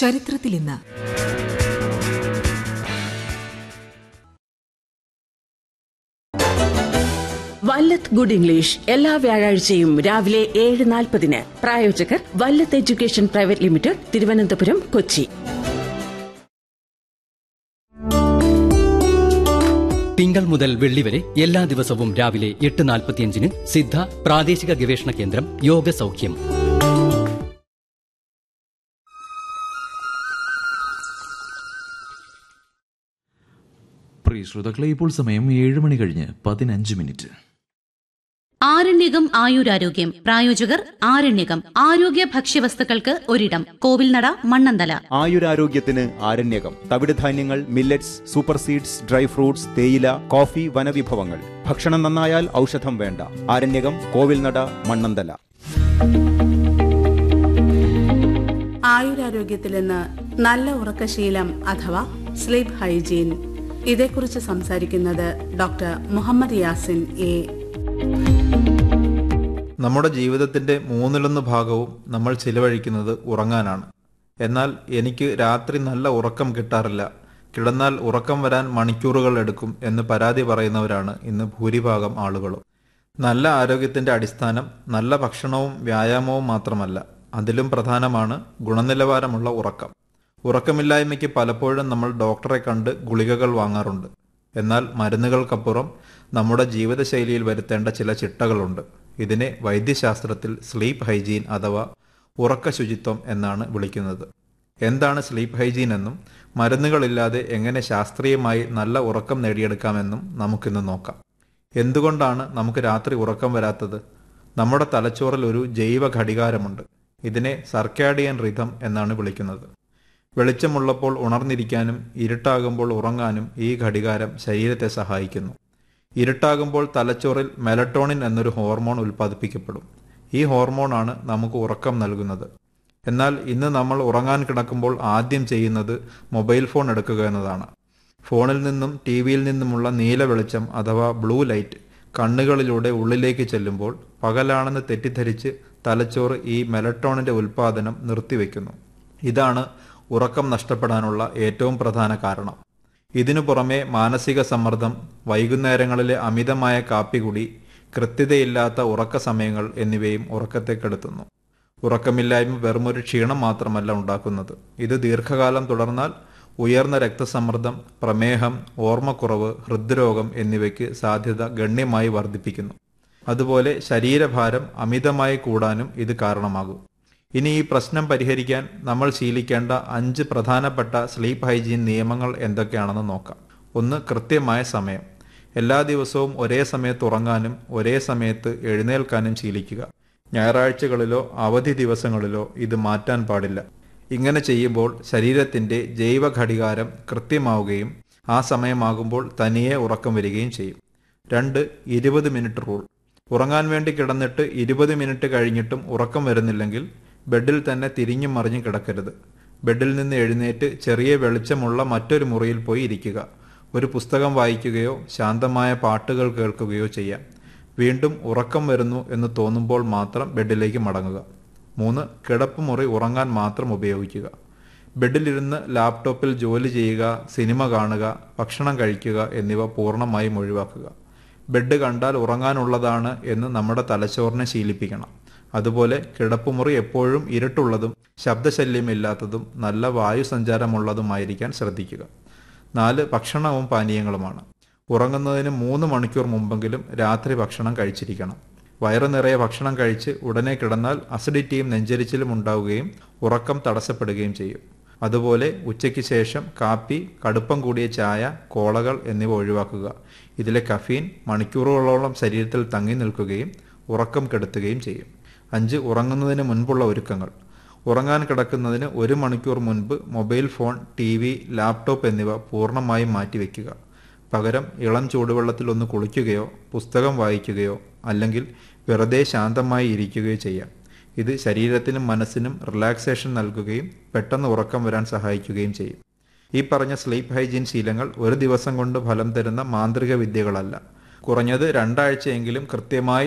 ചരിത്രത്തിൽ ഇന്ന്. Vallath good English എല്ലാ വ്യാഴാഴ്ചയും രാവിലെ 7:40. പ്രായോജകർ Vallath education private limited, Thiruvananthapuram, Kochi. തിങ്കൾ മുതൽ വെള്ളി വരെ എല്ലാ ദിവസവും രാവിലെ 8:45 സിദ്ധ പ്രാദേശിക ഗവേഷണ കേന്ദ്രം യോഗ സൗഖ്യം. പ്രിയ ശ്രോതാക്കളെ, ഇപ്പോൾ സമയം 7 മണി കഴിഞ്ഞ് 15 ആരണ്യകം ആയുരാരോഗ്യം. പ്രായോജകർ ആരണ്യകം ആരോഗ്യ ഭക്ഷ്യവസ്തുക്കൾക്ക് ഒരിടം. Kovilnada, Mannanthala. ആയുരാരോഗ്യത്തിന് Aryanayakam. തവിടുധാന്യങ്ങൾ, millets, super seeds, dry fruits, തേയില, കോഫി, വനവിഭവങ്ങൾ. ഭക്ഷണം നന്നായാൽ ഔഷധം വേണ്ട. ആരണ്യകം, കോവിൽനട, മണ്ണന്തല. ആയുരാരോഗ്യത്തിൽ നിന്ന് നല്ല ഉറക്കശീലം അഥവാ സ്ലീപ്പ് ഹൈജീൻ. ഇതേക്കുറിച്ച് സംസാരിക്കുന്നത് ഡോക്ടർ മുഹമ്മദ് യാസിൻ എ. നമ്മുടെ ജീവിതത്തിൻ്റെ 1/3 നമ്മൾ ചിലവഴിക്കുന്നത് ഉറങ്ങാനാണ്. എന്നാൽ എനിക്ക് രാത്രി നല്ല ഉറക്കം കിട്ടാറില്ല, കിടന്നാൽ ഉറക്കം വരാൻ മണിക്കൂറുകൾ എടുക്കും എന്ന് പരാതി പറയുന്നവരാണ് ഇന്ന് ഭൂരിഭാഗം ആളുകളും. നല്ല ആരോഗ്യത്തിൻ്റെ അടിസ്ഥാനം നല്ല ഭക്ഷണവും വ്യായാമവും മാത്രമല്ല, അതിലും പ്രധാനമാണ് ഗുണനിലവാരമുള്ള ഉറക്കം. ഉറക്കമില്ലായ്മയ്ക്ക് പലപ്പോഴും നമ്മൾ ഡോക്ടറെ കണ്ട് ഗുളികകൾ വാങ്ങാറുണ്ട്. എന്നാൽ മരുന്നുകൾക്കപ്പുറം നമ്മുടെ ജീവിതശൈലിയിൽ വരുത്തേണ്ട ചില ചിട്ടകളുണ്ട്. ഇതിനെ വൈദ്യശാസ്ത്രത്തിൽ സ്ലീപ്പ് ഹൈജീൻ അഥവാ ഉറക്ക ശുചിത്വം എന്നാണ് വിളിക്കുന്നത്. എന്താണ് സ്ലീപ്പ് ഹൈജീൻ എന്നും മരുന്നുകളില്ലാതെ എങ്ങനെ ശാസ്ത്രീയമായി നല്ല ഉറക്കം നേടിയെടുക്കാമെന്നും നമുക്കിന്ന് നോക്കാം. എന്തുകൊണ്ടാണ് നമുക്ക് രാത്രി ഉറക്കം വരാത്തത്? നമ്മുടെ തലച്ചോറിൽ ഒരു ജൈവ ഘടികാരമുണ്ട്. ഇതിനെ സർക്കാഡിയൻ റിഥം എന്നാണ് വിളിക്കുന്നത്. വെളിച്ചമുള്ളപ്പോൾ ഉണർന്നിരിക്കാനും ഇരുട്ടാകുമ്പോൾ ഉറങ്ങാനും ഈ ഘടികാരം ശരീരത്തെ സഹായിക്കുന്നു. ഇരുട്ടാകുമ്പോൾ തലച്ചോറിൽ മെലറ്റോണിൻ എന്നൊരു ഹോർമോൺ ഉൽപ്പാദിപ്പിക്കപ്പെടും. ഈ ഹോർമോണാണ് നമുക്ക് ഉറക്കം നൽകുന്നത്. എന്നാൽ ഇന്ന് നമ്മൾ ഉറങ്ങാൻ കിടക്കുമ്പോൾ ആദ്യം ചെയ്യുന്നത് മൊബൈൽ ഫോൺ എടുക്കുക എന്നതാണ്. ഫോണിൽ നിന്നും ടിവിയിൽ നിന്നുമുള്ള നീല വെളിച്ചം അഥവാ ബ്ലൂ ലൈറ്റ് കണ്ണുകളിലൂടെ ഉള്ളിലേക്ക് ചെല്ലുമ്പോൾ പകലാണെന്ന് തെറ്റിദ്ധരിച്ച് തലച്ചോറ് ഈ മെലറ്റോണിൻ്റെ ഉൽപ്പാദനം നിർത്തിവെക്കുന്നു. ഇതാണ് ഉറക്കം നഷ്ടപ്പെടാനുള്ള ഏറ്റവും പ്രധാന കാരണം. ഇതിനു പുറമെ മാനസിക സമ്മർദ്ദം, വൈകുന്നേരങ്ങളിലെ അമിതമായ കാപ്പികുടി, കൃത്യതയില്ലാത്ത ഉറക്ക സമയങ്ങൾ എന്നിവയും ഉറക്കത്തെ കെടുത്തുന്നു. ഉറക്കമില്ലായ്മ വെറുമൊരു ക്ഷീണം മാത്രമല്ല ഉണ്ടാക്കുന്നത്. ഇത് ദീർഘകാലം തുടർന്നാൽ ഉയർന്ന രക്തസമ്മർദ്ദം, പ്രമേഹം, ഓർമ്മക്കുറവ്, ഹൃദ്രോഗം എന്നിവയ്ക്ക് സാധ്യത ഗണ്യമായി വർദ്ധിപ്പിക്കുന്നു. അതുപോലെ ശരീരഭാരം അമിതമായി കൂടാനും ഇത് കാരണമാകും. ഇനി ഈ പ്രശ്നം പരിഹരിക്കാൻ നമ്മൾ ശീലിക്കേണ്ട 5 പ്രധാനപ്പെട്ട സ്ലീപ്പ് ഹൈജീൻ നിയമങ്ങൾ എന്തൊക്കെയാണെന്ന് നോക്കാം. 1. കൃത്യമായ സമയം. എല്ലാ ദിവസവും ഒരേ സമയത്ത് ഉറങ്ങാനും ഒരേ സമയത്ത് എഴുന്നേൽക്കാനും ശീലിക്കുക. ഞായറാഴ്ചകളിലോ അവധി ദിവസങ്ങളിലോ ഇത് മാറ്റാൻ പാടില്ല. ഇങ്ങനെ ചെയ്യുമ്പോൾ ശരീരത്തിൻ്റെ ജൈവ ഘടികാരം കൃത്യമാവുകയും ആ സമയമാകുമ്പോൾ തനിയെ ഉറക്കം വരികയും ചെയ്യും. 2. 20 മിനിറ്റ് റൂൾ. ഉറങ്ങാൻ വേണ്ടി കിടന്നിട്ട് 20 മിനിറ്റ് കഴിഞ്ഞിട്ടും ഉറക്കം വരുന്നില്ലെങ്കിൽ ബെഡിൽ തന്നെ തിരിഞ്ഞും മറിഞ്ഞും കിടക്കരുത്. ബെഡിൽ നിന്ന് എഴുന്നേറ്റ് ചെറിയ വെളിച്ചമുള്ള മറ്റൊരു മുറിയിൽ പോയി ഇരിക്കുക. ഒരു പുസ്തകം വായിക്കുകയോ ശാന്തമായ പാട്ടുകൾ കേൾക്കുകയോ ചെയ്യാം. വീണ്ടും ഉറക്കം വരുന്നു എന്ന് തോന്നുമ്പോൾ മാത്രം ബെഡിലേക്ക് മടങ്ങുക. 3. കിടപ്പുമുറി ഉറങ്ങാൻ മാത്രം ഉപയോഗിക്കുക. ബെഡിലിരുന്ന് ലാപ്ടോപ്പിൽ ജോലി ചെയ്യുക, സിനിമ കാണുക, ഭക്ഷണം കഴിക്കുക എന്നിവ പൂർണ്ണമായും ഒഴിവാക്കുക. ബെഡ് കണ്ടാൽ ഉറങ്ങാനുള്ളതാണ് എന്ന് നമ്മുടെ തലച്ചോറിനെ ശീലിപ്പിക്കണം. അതുപോലെ കിടപ്പുമുറി എപ്പോഴും ഇരുട്ടുള്ളതും ശബ്ദശല്യമില്ലാത്തതും നല്ല വായുസഞ്ചാരമുള്ളതുമായിരിക്കാൻ ശ്രദ്ധിക്കുക. 4. ഭക്ഷണവും പാനീയങ്ങളുമാണ്. ഉറങ്ങുന്നതിന് 3 മണിക്കൂർ മുമ്പെങ്കിലും രാത്രി ഭക്ഷണം കഴിച്ചിരിക്കണം. വയറു നിറയെ ഭക്ഷണം കഴിച്ച് ഉടനെ കിടന്നാൽ അസിഡിറ്റിയും നെഞ്ചരിച്ചിലും ഉണ്ടാവുകയും ഉറക്കം തടസ്സപ്പെടുകയും ചെയ്യും. അതുപോലെ ഉച്ചയ്ക്ക് ശേഷം കാപ്പി, കടുപ്പം കൂടിയ ചായ, കോളകൾ എന്നിവ ഒഴിവാക്കുക. ഇതിലെ കഫീൻ മണിക്കൂറുകളോളം ശരീരത്തിൽ തങ്ങി നിൽക്കുകയും ഉറക്കം കെടുത്തുകയും ചെയ്യും. 5. ഉറങ്ങുന്നതിന് മുൻപുള്ള ഒരുക്കങ്ങൾ. ഉറങ്ങാൻ കിടക്കുന്നതിന് 1 മണിക്കൂർ മുൻപ് മൊബൈൽ ഫോൺ, TV, ലാപ്ടോപ്പ് എന്നിവ പൂർണ്ണമായും മാറ്റിവെക്കുക. പകരം ഇളം ചൂടുവെള്ളത്തിൽ ഒന്ന് കുളിക്കുകയോ പുസ്തകം വായിക്കുകയോ അല്ലെങ്കിൽ വെറുതെ ശാന്തമായി ഇരിക്കുകയോ ചെയ്യാം. ഇത് ശരീരത്തിനും മനസ്സിനും റിലാക്സേഷൻ നൽകുകയും പെട്ടെന്ന് ഉറക്കം വരാൻ സഹായിക്കുകയും ചെയ്യും. ഈ പറഞ്ഞ സ്ലീപ്പ് ഹൈജീൻ ശീലങ്ങൾ ഒരു ദിവസം കൊണ്ട് ഫലം തരുന്ന മാന്ത്രിക വിദ്യകളല്ല. കുറഞ്ഞത് 2 ആഴ്ചയെങ്കിലും കൃത്യമായി